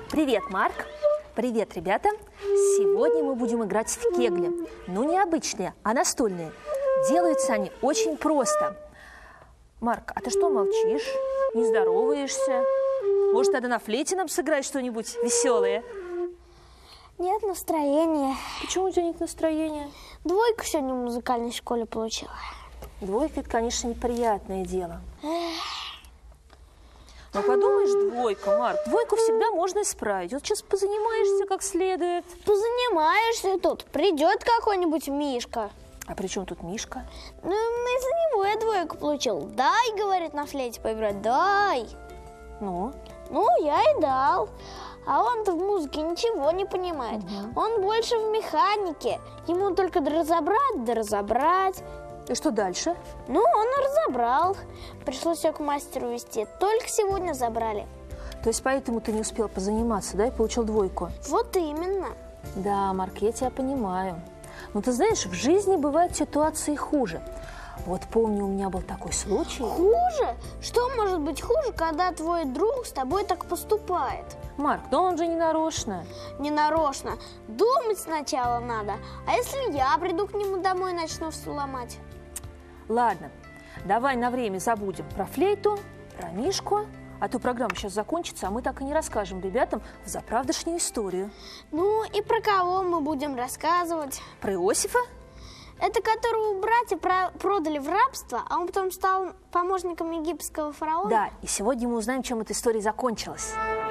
Привет, Марк! Привет, ребята! Сегодня мы будем играть в кегли. Но не обычные, а настольные. Делаются они очень просто. Марк, а ты что молчишь? Не здороваешься? Может, тогда на флейте нам сыграть что-нибудь веселое? Нет настроения. Почему у тебя нет настроения? Двойку сегодня в музыкальной школе получила. Двойка – это, конечно, неприятное дело. Но подумаешь, двойка, Марк, двойку всегда можно исправить. Вот сейчас позанимаешься как следует. Позанимаешься тут, придет какой-нибудь Мишка. А при чем тут Мишка? Ну, из-за него я двойку получил. Дай, говорит, на флейте поиграть, дай. Ну, я и дал. А он-то в музыке ничего не понимает. Он больше в механике. Ему только разобрать. И что дальше? Ну, он и разобрал. Пришлось ее к мастеру везти. Только сегодня забрали. То есть поэтому ты не успел позаниматься, да, и получил двойку? Вот именно. Да, Марк, я тебя понимаю. Но ты знаешь, в жизни бывают ситуации хуже. Вот помню, у меня был такой случай. Хуже? Что может быть хуже, когда твой друг с тобой так поступает? Марк, да он же не нарочно. Не нарочно. Думать сначала надо. А если я приду к нему домой и начну все ломать? Ладно, давай на время забудем про флейту, про Мишку. А то программа сейчас закончится, а мы так и не расскажем ребятам взаправдошнюю историю. Ну и про кого мы будем рассказывать? Про Иосифа? Это которого братья продали в рабство, а он потом стал помощником египетского фараона? Да, и сегодня мы узнаем, чем эта история закончилась.